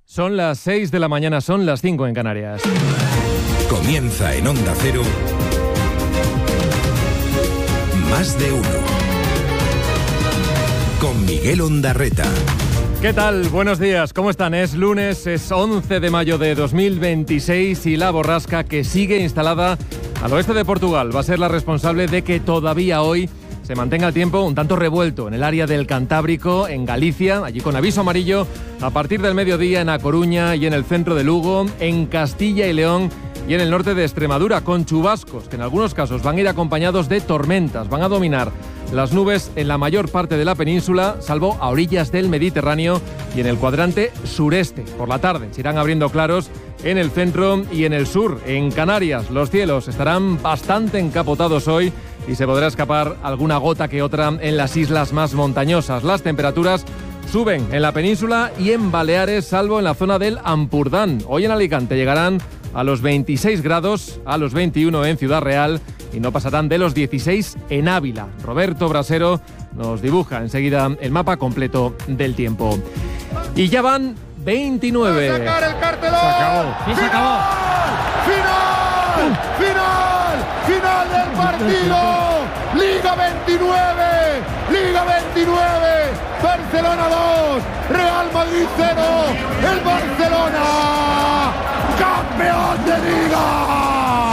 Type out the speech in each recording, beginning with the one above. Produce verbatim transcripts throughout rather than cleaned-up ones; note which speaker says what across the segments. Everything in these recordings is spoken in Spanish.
Speaker 1: Son las seis de la mañana, son las cinco en Canarias.
Speaker 2: Comienza en Onda Cero Más de Uno con Miguel Ondarreta.
Speaker 1: ¿Qué tal? Buenos días, ¿cómo están? Es lunes, es once de mayo de dos mil veintiséis y la borrasca que sigue instalada al oeste de Portugal va a ser la responsable de que todavía hoy se mantenga el tiempo un tanto revuelto en el área del Cantábrico, en Galicia, allí con aviso amarillo a partir del mediodía en A Coruña y en el centro de Lugo, en Castilla y León y en el norte de Extremadura, con chubascos que en algunos casos van a ir acompañados de tormentas, van a dominar las nubes en la mayor parte de la península, salvo a orillas del Mediterráneo y en el cuadrante sureste. Por la tarde se irán abriendo claros en el centro y en el sur. En Canarias los cielos estarán bastante encapotados hoy y se podrá escapar alguna gota que otra en las islas más montañosas. Las temperaturas suben en la península y en Baleares, salvo en la zona del Ampurdán. Hoy en Alicante llegarán a los veintiséis grados, a los veintiuno en Ciudad Real y no pasarán de los dieciséis en Ávila. Roberto Brasero nos dibuja enseguida el mapa completo del tiempo. Y ya van veintinueve.
Speaker 3: ¡Va a sacar el cartelón!
Speaker 1: Se acabó.
Speaker 3: Sí, se acabó. ¡Final! ¡Final! ¡Final del partido! Liga veintinueve, Liga veintinueve, Barcelona dos, Real Madrid cero, el Barcelona, campeón de Liga.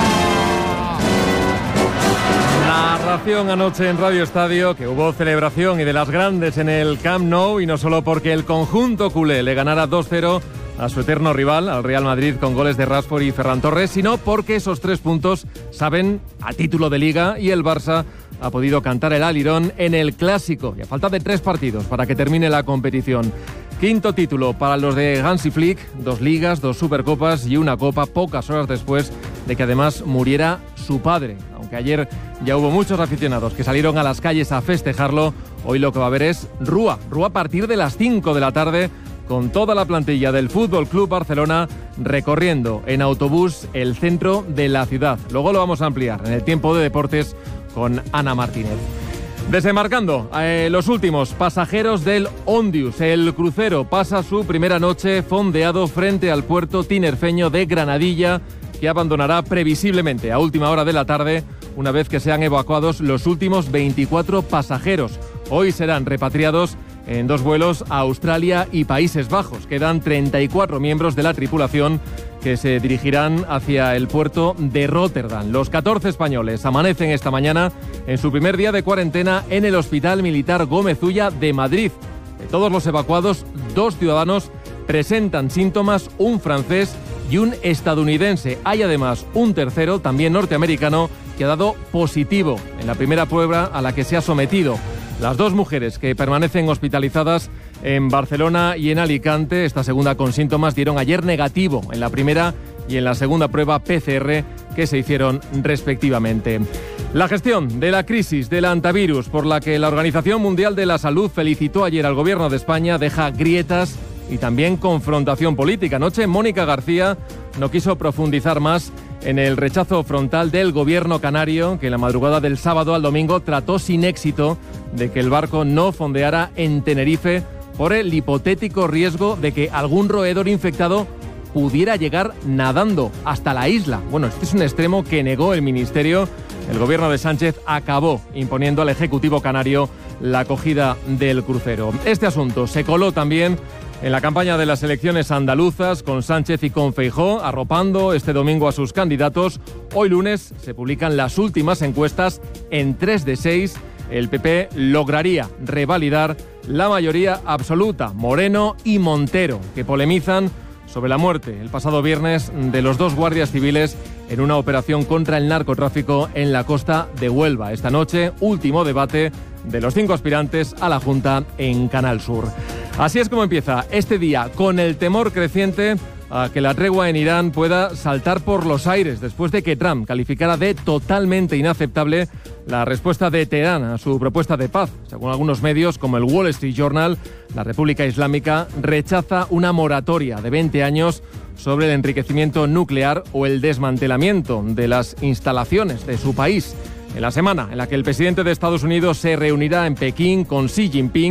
Speaker 1: Narración anoche en Radio Estadio, que hubo celebración y de las grandes en el Camp Nou, y no solo porque el conjunto culé le ganara dos cero a su eterno rival, al Real Madrid, con goles de Rashford y Ferran Torres, sino porque esos tres puntos saben a título de Liga y el Barça ha podido cantar el alirón en el Clásico, y a falta de tres partidos para que termine la competición. Quinto título para los de Hansi Flick, dos ligas, dos supercopas y una copa, pocas horas después de que además muriera su padre. Aunque ayer ya hubo muchos aficionados que salieron a las calles a festejarlo, hoy lo que va a haber es Rúa. Rúa a partir de las cinco de la tarde, con toda la plantilla del Fútbol Club Barcelona recorriendo en autobús el centro de la ciudad. Luego lo vamos a ampliar en el tiempo de deportes con Ana Martínez. Desembarcando eh, los últimos pasajeros del Ondius. El crucero pasa su primera noche fondeado frente al puerto tinerfeño de Granadilla, que abandonará previsiblemente a última hora de la tarde, una vez que sean evacuados los últimos veinticuatro pasajeros. Hoy serán repatriados en dos vuelos a Australia y Países Bajos. Quedan treinta y cuatro miembros de la tripulación que se dirigirán hacia el puerto de Rotterdam. Los catorce españoles amanecen esta mañana en su primer día de cuarentena en el Hospital Militar Gómez Ulla de Madrid. De todos los evacuados, dos ciudadanos presentan síntomas, un francés y un estadounidense. Hay además un tercero, también norteamericano, que ha dado positivo en la primera prueba a la que se ha sometido. Las dos mujeres que permanecen hospitalizadas en Barcelona y en Alicante, esta segunda con síntomas, dieron ayer negativo en la primera y en la segunda prueba P C R que se hicieron respectivamente. La gestión de la crisis del antivirus, por la que la Organización Mundial de la Salud felicitó ayer al Gobierno de España, deja grietas y también confrontación política. Anoche Mónica García no quiso profundizar más en el rechazo frontal del gobierno canario, que en la madrugada del sábado al domingo trató sin éxito de que el barco no fondeara en Tenerife por el hipotético riesgo de que algún roedor infectado pudiera llegar nadando hasta la isla. Bueno, este es un extremo que negó el Ministerio. El gobierno de Sánchez acabó imponiendo al Ejecutivo canario la acogida del crucero. Este asunto se coló también en la campaña de las elecciones andaluzas, con Sánchez y con Feijóo arropando este domingo a sus candidatos. Hoy lunes se publican las últimas encuestas. En tres de seis, el P P lograría revalidar la mayoría absoluta. Moreno y Montero, que polemizan sobre la muerte el pasado viernes de los dos guardias civiles en una operación contra el narcotráfico en la costa de Huelva. Esta noche, último debate de los cinco aspirantes a la Junta en Canal Sur. Así es como empieza este día, con el temor creciente a que la tregua en Irán pueda saltar por los aires después de que Trump calificara de totalmente inaceptable la respuesta de Teherán a su propuesta de paz. Según algunos medios, como el Wall Street Journal, la República Islámica rechaza una moratoria de veinte años sobre el enriquecimiento nuclear o el desmantelamiento de las instalaciones de su país. En la semana en la que el presidente de Estados Unidos se reunirá en Pekín con Xi Jinping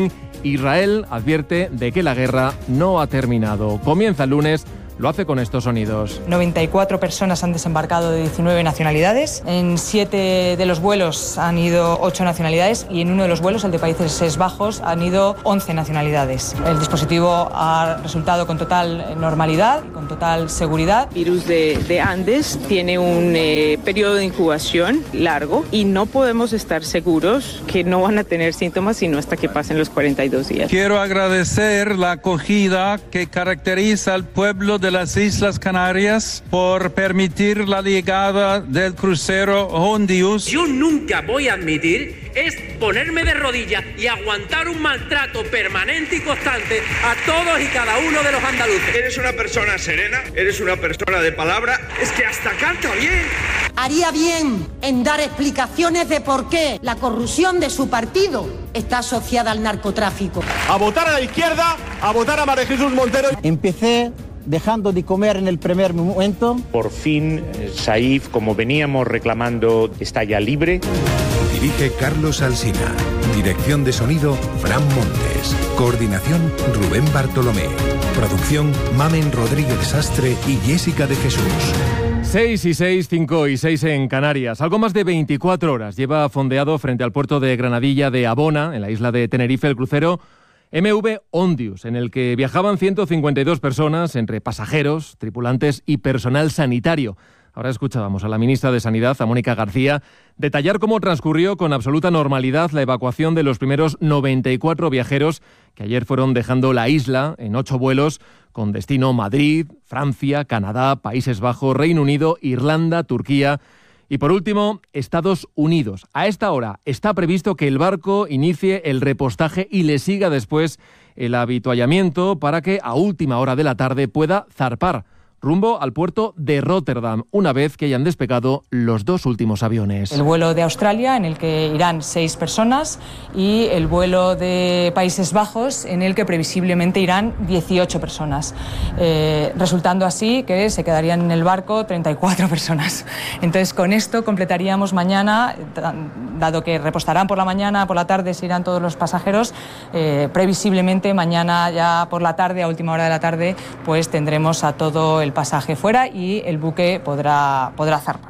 Speaker 1: Israel advierte de que la guerra no ha terminado. Comienza el lunes. Lo hace con estos sonidos.
Speaker 4: noventa y cuatro personas han desembarcado de diecinueve nacionalidades. En siete de los vuelos han ido ocho nacionalidades y en uno de los vuelos, el de Países Bajos, han ido once nacionalidades. El dispositivo ha resultado con total normalidad y con total seguridad.
Speaker 5: El virus de, de Andes tiene un eh, periodo de incubación largo y no podemos estar seguros que no van a tener síntomas sino hasta que pasen los cuarenta y dos días.
Speaker 6: Quiero agradecer la acogida que caracteriza al pueblo de de las Islas Canarias por permitir la llegada del crucero Hondius.
Speaker 7: Yo nunca voy a admitir es ponerme de rodillas y aguantar un maltrato permanente y constante a todos y cada uno de los andaluces.
Speaker 8: Eres una persona serena, eres una persona de palabra, es que hasta canta bien.
Speaker 9: Haría bien en dar explicaciones de por qué la corrupción de su partido está asociada al narcotráfico.
Speaker 3: A votar a la izquierda, a votar a María Jesús Montero.
Speaker 10: Empecé dejando de comer en el primer momento.
Speaker 11: Por fin, Saif, como veníamos reclamando, está ya libre.
Speaker 2: Dirige Carlos Alsina. Dirección de sonido, Fran Montes. Coordinación, Rubén Bartolomé. Producción, Mamen Rodríguez Sastre y Jessica de Jesús.
Speaker 1: seis y seis, cinco y seis en Canarias. Algo más de veinticuatro horas lleva fondeado frente al puerto de Granadilla de Abona, en la isla de Tenerife, el crucero M V Hondius, en el que viajaban ciento cincuenta y dos personas, entre pasajeros, tripulantes y personal sanitario. Ahora escuchábamos a la ministra de Sanidad, a Mónica García, detallar cómo transcurrió con absoluta normalidad la evacuación de los primeros noventa y cuatro viajeros que ayer fueron dejando la isla en ocho vuelos con destino Madrid, Francia, Canadá, Países Bajos, Reino Unido, Irlanda, Turquía y, por último, Estados Unidos. A esta hora está previsto que el barco inicie el repostaje y le siga después el avituallamiento para que a última hora de la tarde pueda zarpar rumbo al puerto de Rotterdam, una vez que hayan despegado los dos últimos aviones.
Speaker 4: El vuelo de Australia, en el que irán seis personas, y el vuelo de Países Bajos, en el que previsiblemente irán dieciocho personas, eh, resultando así que se quedarían en el barco treinta y cuatro personas. Entonces, con esto completaríamos mañana, dado que repostarán por la mañana, por la tarde se irán todos los pasajeros, eh, previsiblemente mañana ya por la tarde, a última hora de la tarde, pues tendremos a todo el pasaje fuera y el buque podrá, podrá zarpar.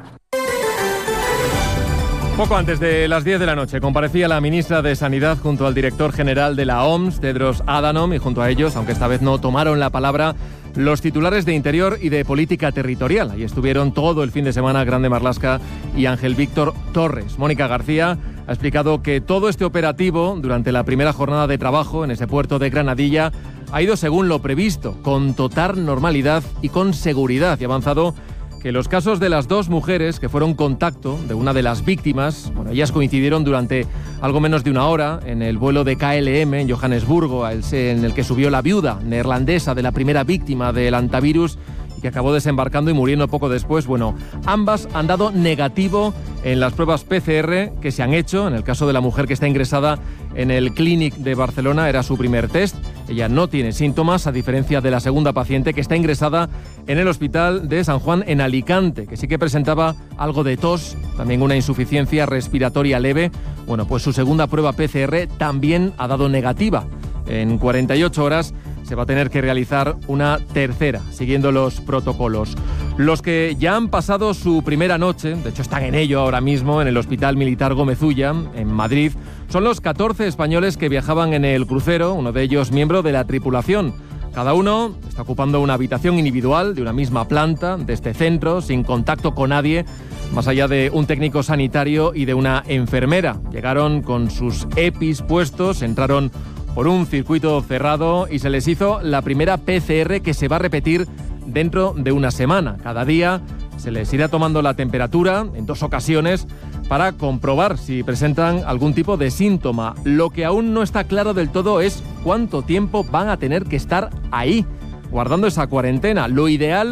Speaker 1: Poco antes de las diez de la noche comparecía la ministra de Sanidad junto al director general de la O M S, Tedros Adhanom, y junto a ellos, aunque esta vez no tomaron la palabra, los titulares de Interior y de Política Territorial. Ahí estuvieron todo el fin de semana Grande Marlaska y Ángel Víctor Torres. Mónica García ha explicado que todo este operativo durante la primera jornada de trabajo en ese puerto de Granadilla ha ido según lo previsto, con total normalidad y con seguridad, y ha avanzado que los casos de las dos mujeres que fueron contacto de una de las víctimas, bueno, ellas coincidieron durante algo menos de una hora en el vuelo de K L M en Johannesburgo, en el que subió la viuda neerlandesa de la primera víctima del hantavirus y que acabó desembarcando y muriendo poco después. Bueno, ambas han dado negativo en las pruebas P C R que se han hecho. En el caso de la mujer que está ingresada en el Clínic de Barcelona, era su primer test. Ella no tiene síntomas, a diferencia de la segunda paciente que está ingresada en el Hospital de San Juan en Alicante, que sí que presentaba algo de tos, también una insuficiencia respiratoria leve. Bueno, pues su segunda prueba P C R también ha dado negativa. En cuarenta y ocho horas se va a tener que realizar una tercera, siguiendo los protocolos. Los que ya han pasado su primera noche, de hecho están en ello ahora mismo, en el Hospital Militar Gómez Ulla, en Madrid, son los catorce españoles que viajaban en el crucero, uno de ellos miembro de la tripulación. Cada uno está ocupando una habitación individual de una misma planta de este centro, sin contacto con nadie, más allá de un técnico sanitario y de una enfermera. Llegaron con sus E P Is puestos, entraron por un circuito cerrado y se les hizo la primera P C R, que se va a repetir dentro de una semana. Cada día se les irá tomando la temperatura en dos ocasiones para comprobar si presentan algún tipo de síntoma. Lo que aún no está claro del todo es cuánto tiempo van a tener que estar ahí, guardando esa cuarentena. Lo ideal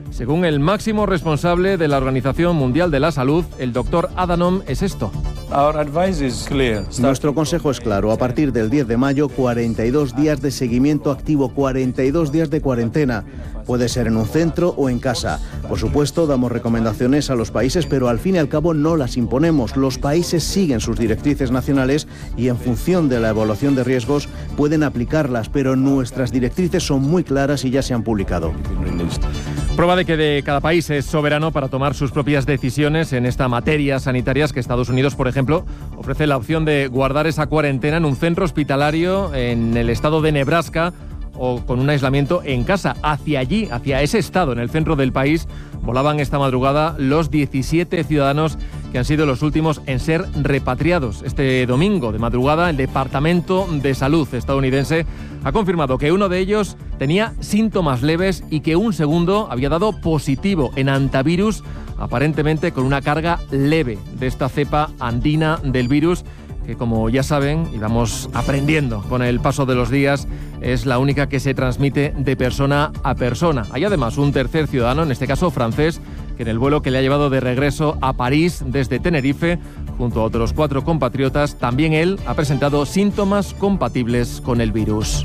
Speaker 1: Según el máximo responsable de la Organización Mundial de la Salud, el doctor Adhanom, es esto.
Speaker 12: Nuestro consejo es claro. A partir del diez de mayo, cuarenta y dos días de seguimiento activo, cuarenta y dos días de cuarentena. Puede ser en un centro o en casa. Por supuesto, damos recomendaciones a los países, pero al fin y al cabo no las imponemos. Los países siguen sus directrices nacionales y en función de la evaluación de riesgos pueden aplicarlas, pero nuestras directrices son muy claras y ya se han publicado.
Speaker 1: Prueba de que de cada país es soberano para tomar sus propias decisiones en esta materia sanitarias, que Estados Unidos, por ejemplo, ofrece la opción de guardar esa cuarentena en un centro hospitalario en el estado de Nebraska o con un aislamiento en casa. Hacia allí, hacia ese estado, en el centro del país, volaban esta madrugada los diecisiete ciudadanos que han sido los últimos en ser repatriados. Este domingo de madrugada, el Departamento de Salud estadounidense ha confirmado que uno de ellos tenía síntomas leves y que un segundo había dado positivo en antivirus, aparentemente con una carga leve de esta cepa andina del virus, que como ya saben, y vamos aprendiendo con el paso de los días, es la única que se transmite de persona a persona. Hay además un tercer ciudadano, en este caso francés, que en el vuelo que le ha llevado de regreso a París desde Tenerife, junto a otros cuatro compatriotas, también él ha presentado síntomas compatibles con el virus.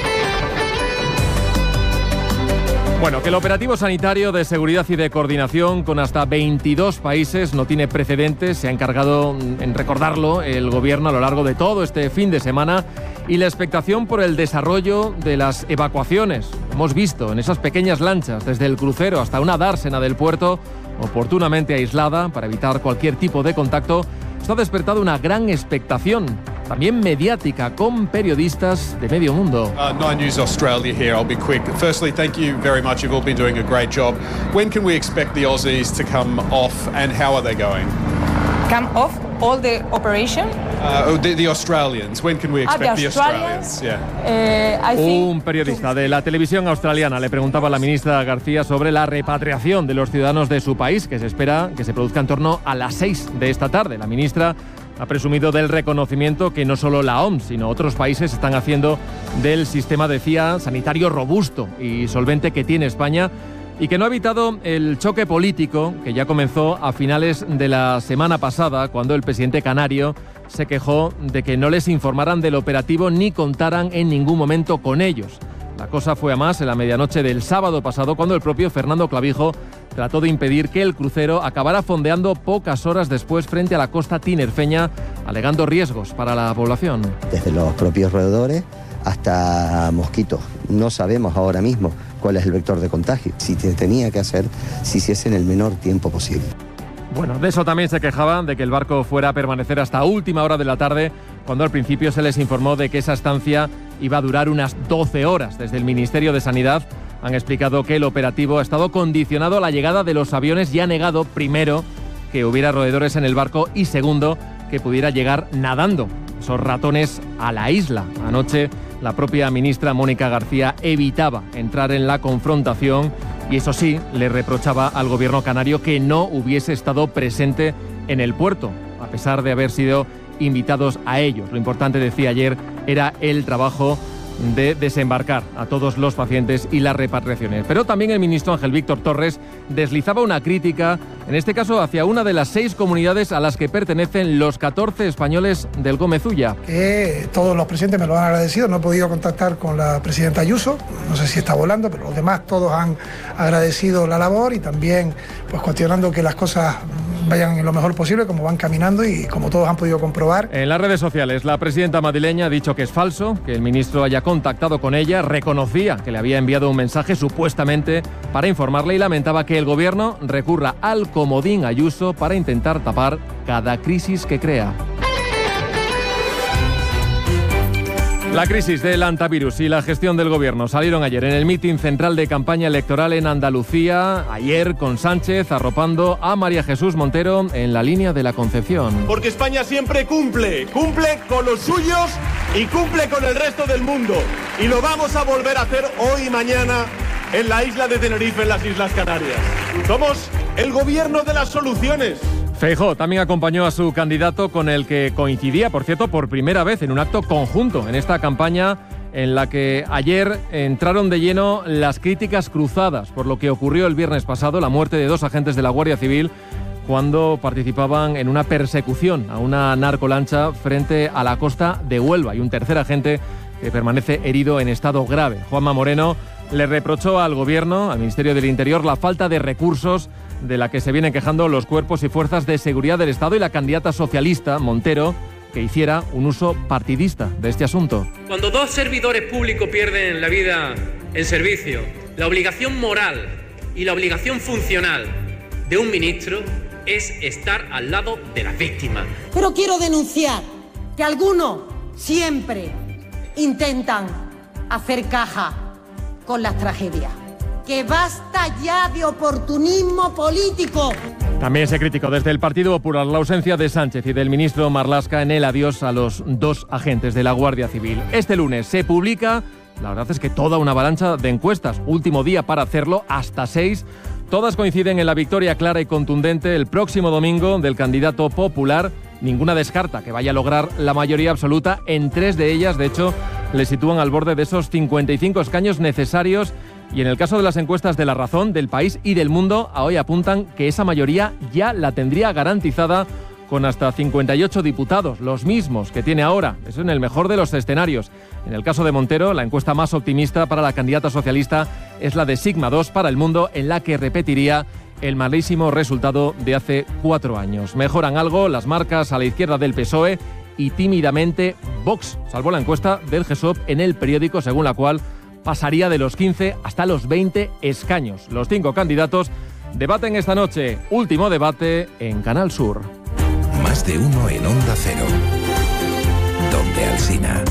Speaker 1: Bueno, que el operativo sanitario de seguridad y de coordinación con hasta veintidós países no tiene precedentes. Se ha encargado en recordarlo el gobierno a lo largo de todo este fin de semana, y la expectación por el desarrollo de las evacuaciones. Hemos visto en esas pequeñas lanchas, desde el crucero hasta una dársena del puerto, oportunamente aislada para evitar cualquier tipo de contacto, esto ha despertado una gran expectación, también mediática, con periodistas de medio mundo.
Speaker 13: Uh, Nine News Australia here. I'll be quick. Firstly, thank you very much. You've all been doing a great job. When can we expect the Aussies to come off, and how are they going?
Speaker 4: Come off all the operation?
Speaker 13: Uh, the, the Australians. When can we expect
Speaker 4: ah, the
Speaker 13: the
Speaker 4: Australians?
Speaker 13: Australians? Yeah.
Speaker 4: Uh, I think
Speaker 1: Un periodista de la televisión australiana le preguntaba a la ministra García sobre la repatriación de los ciudadanos de su país, que se espera que se produzca en torno a las seis de esta tarde. La ministra ha presumido del reconocimiento que no solo la O M S, sino otros países están haciendo del sistema, decía, sanitario robusto y solvente que tiene España, y que no ha evitado el choque político que ya comenzó a finales de la semana pasada, cuando el presidente canario se quejó de que no les informaran del operativo ni contaran en ningún momento con ellos. La cosa fue a más en la medianoche del sábado pasado, cuando el propio Fernando Clavijo trató de impedir que el crucero acabara fondeando pocas horas después frente a la costa tinerfeña, alegando riesgos para la población.
Speaker 14: Desde los propios roedores hasta mosquitos. No sabemos ahora mismo cuál es el vector de contagio. Si se tenía que hacer, si se hace en el menor tiempo posible.
Speaker 1: Bueno, de eso también se quejaban, de que el barco fuera a permanecer hasta última hora de la tarde, cuando al principio se les informó de que esa estancia iba a durar unas doce horas. Desde el Ministerio de Sanidad han explicado que el operativo ha estado condicionado a la llegada de los aviones y ha negado, primero, que hubiera roedores en el barco y, segundo, que pudiera llegar nadando esos ratones a la isla. Anoche la propia ministra Mónica García evitaba entrar en la confrontación y, eso sí, le reprochaba al gobierno canario que no hubiese estado presente en el puerto, a pesar de haber sido invitados a ellos. Lo importante, decía ayer, era el trabajo de desembarcar a todos los pacientes y las repatriaciones. Pero también el ministro Ángel Víctor Torres deslizaba una crítica, en este caso hacia una de las seis comunidades a las que pertenecen los catorce españoles del Gómez Ulla.
Speaker 15: Que todos los presidentes me lo han agradecido. No he podido contactar con la presidenta Ayuso, no sé si está volando, pero los demás todos han agradecido la labor y también pues cuestionando que las cosas vayan en lo mejor posible, como van caminando y como todos han podido comprobar.
Speaker 1: En las redes sociales, la presidenta madrileña ha dicho que es falso que el ministro haya contactado con ella, reconocía que le había enviado un mensaje supuestamente para informarle y lamentaba que el gobierno recurra al comodín Ayuso para intentar tapar cada crisis que crea. La crisis del antivirus y la gestión del gobierno salieron ayer en el mitin central de campaña electoral en Andalucía, ayer con Sánchez arropando a María Jesús Montero en la línea de la Concepción.
Speaker 3: Porque España siempre cumple, cumple con los suyos y cumple con el resto del mundo. Y lo vamos a volver a hacer hoy y mañana en la isla de Tenerife, en las Islas Canarias. Somos el gobierno de las soluciones.
Speaker 1: Feijóo también acompañó a su candidato, con el que coincidía, por cierto, por primera vez en un acto conjunto en esta campaña en la que ayer entraron de lleno las críticas cruzadas por lo que ocurrió el viernes pasado, la muerte de dos agentes de la Guardia Civil cuando participaban en una persecución a una narcolancha frente a la costa de Huelva, y un tercer agente que permanece herido en estado grave. Juanma Moreno le reprochó al Gobierno, al Ministerio del Interior, la falta de recursos de la que se vienen quejando los cuerpos y fuerzas de seguridad del Estado y la candidata socialista, Montero, que hiciera un uso partidista de este asunto.
Speaker 7: Cuando dos servidores públicos pierden la vida en servicio, la obligación moral y la obligación funcional de un ministro es estar al lado de las víctimas.
Speaker 9: Pero quiero denunciar que algunos siempre intentan hacer caja con las tragedias. Que basta ya de oportunismo político.
Speaker 1: También se criticó desde el Partido Popular la ausencia de Sánchez y del ministro Marlaska en el adiós a los dos agentes de la Guardia Civil. Este lunes se publica, la verdad es que toda una avalancha de encuestas, último día para hacerlo, hasta seis. Todas coinciden en la victoria clara y contundente el próximo domingo del candidato popular. Ninguna descarta que vaya a lograr la mayoría absoluta. En tres de ellas, de hecho, le sitúan al borde de esos cincuenta y cinco escaños necesarios. Y en el caso de las encuestas de La Razón, del País y del Mundo, a hoy apuntan que esa mayoría ya la tendría garantizada con hasta cincuenta y ocho diputados, los mismos que tiene ahora. Eso en el mejor de los escenarios. En el caso de Montero, la encuesta más optimista para la candidata socialista es la de Sigma dos para El Mundo, en la que repetiría el malísimo resultado de hace cuatro años. Mejoran algo las marcas a la izquierda del P S O E y tímidamente Vox, salvó la encuesta del G S O P en El Periódico, según la cual pasaría de los quince hasta los veinte escaños. Los cinco candidatos debaten esta noche. Último debate en Canal Sur.
Speaker 2: Más de uno en Onda Cero. Donde Alsina.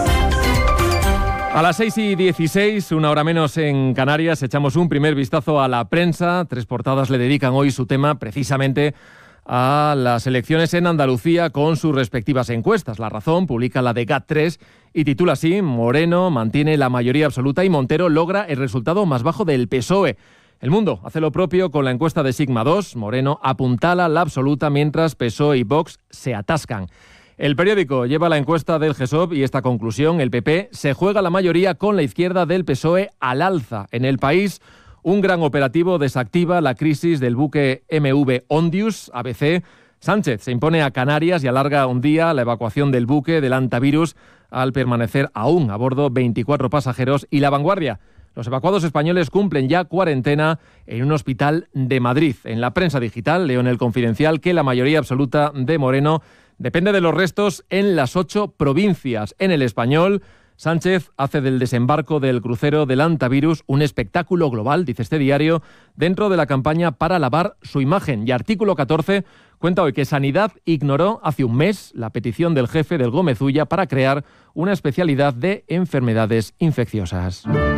Speaker 1: A las seis y dieciséis, una hora menos en Canarias, echamos un primer vistazo a la prensa. Tres portadas le dedican hoy su tema precisamente a las elecciones en Andalucía con sus respectivas encuestas. La Razón publica la de GAT tres y titula así: Moreno mantiene la mayoría absoluta y Montero logra el resultado más bajo del P S O E. El Mundo hace lo propio con la encuesta de Sigma dos. Moreno apuntala la absoluta mientras P S O E y Vox se atascan. El Periódico lleva la encuesta del G S O P y esta conclusión: el P P se juega la mayoría con la izquierda del P S O E al alza. En El País, un gran operativo desactiva la crisis del buque M V Ondius. A B C, Sánchez se impone a Canarias y alarga un día la evacuación del buque del Antivirus al permanecer aún a bordo veinticuatro pasajeros. Y La Vanguardia: los evacuados españoles cumplen ya cuarentena en un hospital de Madrid. En la prensa digital leo en El Confidencial que la mayoría absoluta de Moreno depende de los restos en las ocho provincias. En El Español, Sánchez hace del desembarco del crucero del Antivirus un espectáculo global, dice este diario, dentro de la campaña para lavar su imagen. Y Artículo catorce cuenta hoy que Sanidad ignoró hace un mes la petición del jefe del Gómez Ulla para crear una especialidad de enfermedades infecciosas.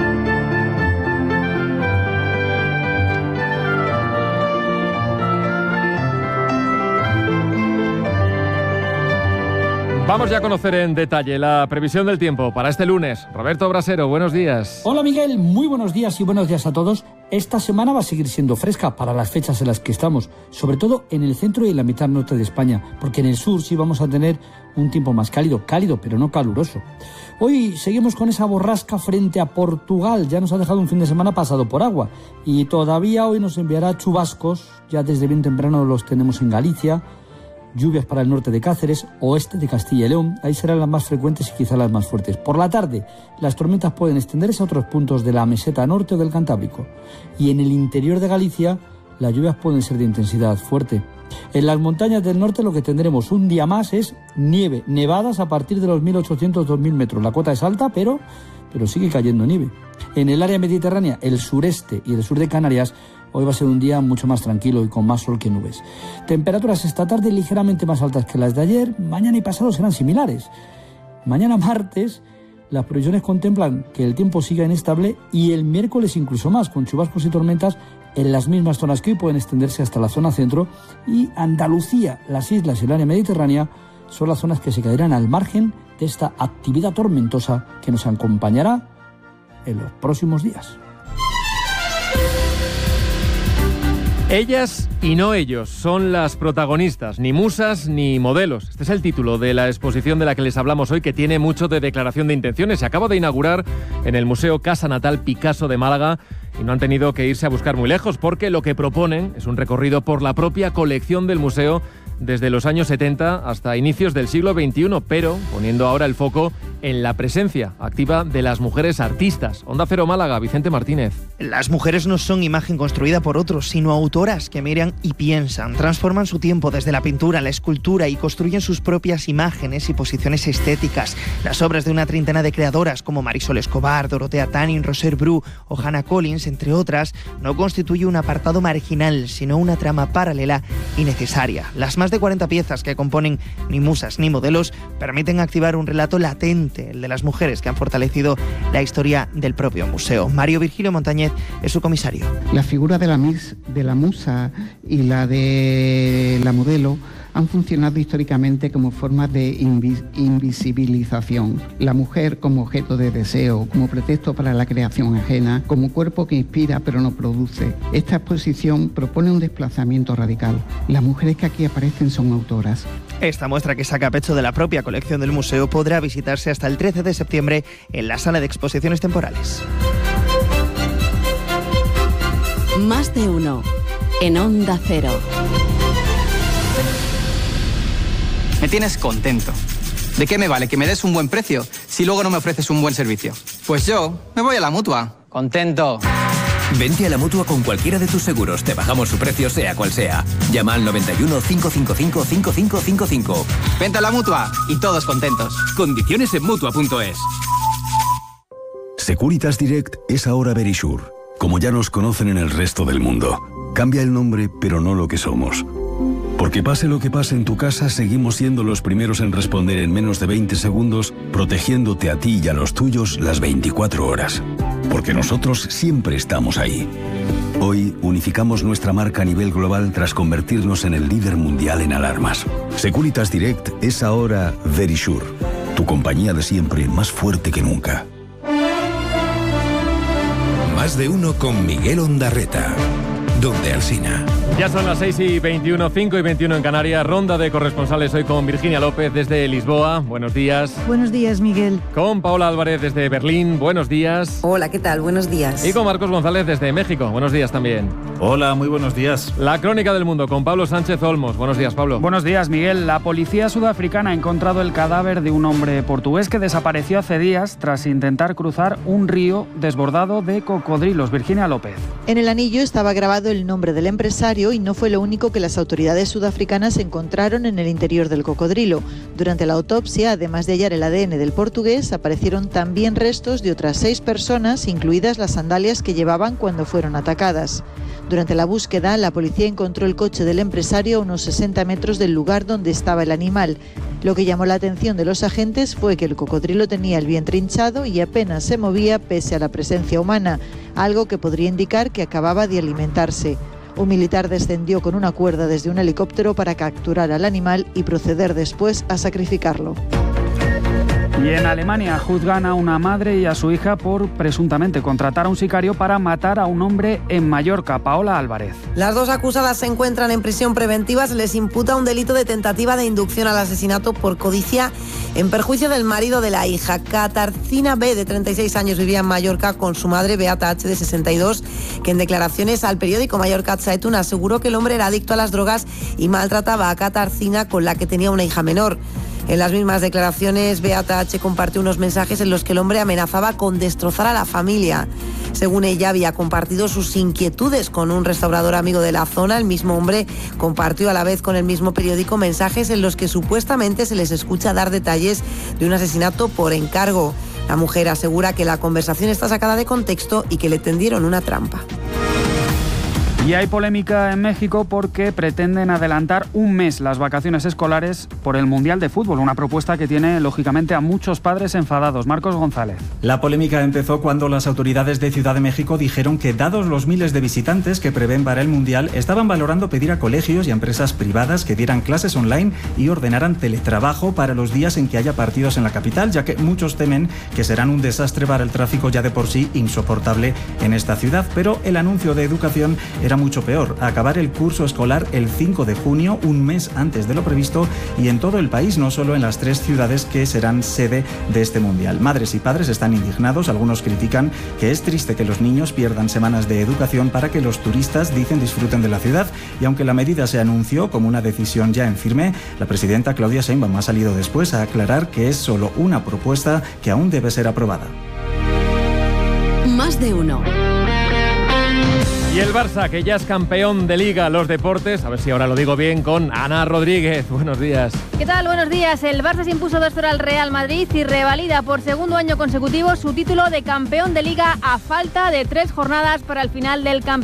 Speaker 1: Vamos ya a conocer en detalle la previsión del tiempo para este lunes. Roberto Brasero, buenos días.
Speaker 16: Hola Miguel, muy buenos días y buenos días a todos. Esta semana va a seguir siendo fresca para las fechas en las que estamos, sobre todo en el centro y en la mitad norte de España, porque en el sur sí vamos a tener un tiempo más cálido, cálido pero no caluroso. Hoy seguimos con esa borrasca frente a Portugal, ya nos ha dejado un fin de semana pasado por agua y todavía hoy nos enviará chubascos, ya desde bien temprano los tenemos en Galicia. Lluvias para el norte de Cáceres, oeste de Castilla y León, ahí serán las más frecuentes y quizá las más fuertes. Por la tarde, las tormentas pueden extenderse a otros puntos de la meseta norte o del Cantábrico. Y en el interior de Galicia, las lluvias pueden ser de intensidad fuerte. En las montañas del norte lo que tendremos un día más es nieve, nevadas a partir de los mil ochocientos a dos mil metros. La cota es alta, pero, pero sigue cayendo nieve. En el área mediterránea, el sureste y el sur de Canarias, hoy va a ser un día mucho más tranquilo y con más sol que nubes. Temperaturas esta tarde ligeramente más altas que las de ayer. Mañana y pasado serán similares. Mañana martes, las previsiones contemplan que el tiempo siga inestable y el miércoles incluso más, con chubascos y tormentas en las mismas zonas que hoy pueden extenderse hasta la zona centro. Y Andalucía, las islas y el área mediterránea son las zonas que se quedarán al margen de esta actividad tormentosa que nos acompañará en los próximos días.
Speaker 1: Ellas y no ellos son las protagonistas, ni musas ni modelos. Este es el título de la exposición de la que les hablamos hoy, que tiene mucho de declaración de intenciones. Se acaba de inaugurar en el Museo Casa Natal Picasso de Málaga y no han tenido que irse a buscar muy lejos, porque lo que proponen es un recorrido por la propia colección del museo desde los años setenta hasta inicios del siglo veintiuno, pero poniendo ahora el foco en la presencia activa de las mujeres artistas. Onda Cero Málaga, Vicente Martínez.
Speaker 17: Las mujeres no son imagen construida por otros, sino autoras que miran y piensan, transforman su tiempo desde la pintura a la escultura y construyen sus propias imágenes y posiciones estéticas. Las obras de una treintena de creadoras como Marisol Escobar, Dorotea Tanin, Roser Bru o Hannah Collins, entre otras, no constituye un apartado marginal, sino una trama paralela y necesaria. Las más de cuarenta piezas que componen Ni musas ni modelos permiten activar un relato latente, el de las mujeres que han fortalecido la historia del propio museo. Mario Virgilio Montañez es su comisario.
Speaker 18: La figura de la, mis, de la musa y la de la modelo han funcionado históricamente como formas de invis invisibilización. La mujer como objeto de deseo, como pretexto para la creación ajena, como cuerpo que inspira pero no produce. Esta exposición propone un desplazamiento radical. Las mujeres que aquí aparecen son autoras.
Speaker 17: Esta muestra, que saca pecho de la propia colección del museo, podrá visitarse hasta el trece de septiembre en la sala de exposiciones temporales.
Speaker 19: Más de uno en Onda Cero.
Speaker 20: Me tienes contento. ¿De qué me vale que me des un buen precio si luego no me ofreces un buen servicio? Pues yo me voy a la Mutua. Contento.
Speaker 21: Vente a la Mutua con cualquiera de tus seguros. Te bajamos su precio sea cual sea. Llama al noventa y uno, cinco cinco cinco, cinco cinco cinco cinco.
Speaker 20: Vente a la Mutua y todos contentos.
Speaker 21: Condiciones en Mutua punto es.
Speaker 22: Securitas Direct es ahora Verisure, como ya nos conocen en el resto del mundo. Cambia el nombre, pero no lo que somos. Porque pase lo que pase en tu casa, seguimos siendo los primeros en responder en menos de veinte segundos, protegiéndote a ti y a los tuyos las veinticuatro horas. Porque nosotros siempre estamos ahí. Hoy unificamos nuestra marca a nivel global tras convertirnos en el líder mundial en alarmas. Securitas Direct es ahora Verisure, tu compañía de siempre, más fuerte que nunca.
Speaker 2: Más de uno con Miguel Ondarreta. Donde Alsina.
Speaker 1: Ya son las seis y veintiuno, cinco y veintiuno en Canarias. Ronda de corresponsales hoy con Virginia López desde Lisboa. Buenos días.
Speaker 23: Buenos días, Miguel.
Speaker 1: Con Paola Álvarez desde Berlín. Buenos días.
Speaker 23: Hola, ¿qué tal? Buenos días.
Speaker 1: Y con Marcos González desde México. Buenos días también.
Speaker 24: Hola, muy buenos días.
Speaker 1: La crónica del mundo con Pablo Sánchez Olmos. Buenos días, Pablo.
Speaker 25: Buenos días, Miguel. La policía sudafricana ha encontrado el cadáver de un hombre portugués que desapareció hace días tras intentar cruzar un río desbordado de cocodrilos. Virginia López.
Speaker 23: En el anillo estaba grabado el nombre del empresario y no fue lo único que las autoridades sudafricanas encontraron en el interior del cocodrilo. Durante la autopsia, además de hallar el A D N del portugués, aparecieron también restos de otras seis personas, incluidas las sandalias que llevaban cuando fueron atacadas. Durante la búsqueda, la policía encontró el coche del empresario a unos sesenta metros del lugar donde estaba el animal. Lo que llamó la atención de los agentes fue que el cocodrilo tenía el vientre hinchado y apenas se movía pese a la presencia humana, algo que podría indicar que acababa de alimentarse. Un militar descendió con una cuerda desde un helicóptero para capturar al animal y proceder después a sacrificarlo.
Speaker 25: Y en Alemania juzgan a una madre y a su hija por presuntamente contratar a un sicario para matar a un hombre en Mallorca. Paola Álvarez.
Speaker 26: Las dos acusadas se encuentran en prisión preventiva. Se les imputa un delito de tentativa de inducción al asesinato por codicia en perjuicio del marido de la hija. Katarzyna B., de treinta y seis años, vivía en Mallorca con su madre, Beata H., de sesenta y dos, que en declaraciones al periódico Mallorca Zeitung aseguró que el hombre era adicto a las drogas y maltrataba a Katarzyna, con la que tenía una hija menor. En las mismas declaraciones, Beata H. compartió unos mensajes en los que el hombre amenazaba con destrozar a la familia. Según ella, había compartido sus inquietudes con un restaurador amigo de la zona. El mismo hombre compartió a la vez con el mismo periódico mensajes en los que supuestamente se les escucha dar detalles de un asesinato por encargo. La mujer asegura que la conversación está sacada de contexto y que le tendieron una trampa.
Speaker 25: Y hay polémica en México porque pretenden adelantar un mes las vacaciones escolares por el Mundial de Fútbol, una propuesta que tiene lógicamente a muchos padres enfadados. Marcos González.
Speaker 27: La polémica empezó cuando las autoridades de Ciudad de México dijeron que, dados los miles de visitantes que prevén para el Mundial, estaban valorando pedir a colegios y a empresas privadas que dieran clases online y ordenaran teletrabajo para los días en que haya partidos en la capital, ya que muchos temen que serán un desastre para el tráfico ya de por sí insoportable en esta ciudad. Pero el anuncio de Educación era será mucho peor. Acabar el curso escolar el cinco de junio, un mes antes de lo previsto, y en todo el país, no solo en las tres ciudades que serán sede de este mundial. Madres y padres están indignados. Algunos critican que es triste que los niños pierdan semanas de educación para que los turistas, dicen, disfruten de la ciudad. Y aunque la medida se anunció como una decisión ya en firme, la presidenta Claudia Sheinbaum ha salido después a aclarar que es solo una propuesta que aún debe ser aprobada.
Speaker 19: Más de uno.
Speaker 1: Y el Barça, que ya es campeón de Liga, los deportes, a ver si ahora lo digo bien, con Ana Rodríguez. Buenos días.
Speaker 5: ¿Qué tal? Buenos días. El Barça se impuso dos cero al Real Madrid y revalida por segundo año consecutivo su título de campeón de Liga a falta de tres jornadas para el final del campeonato.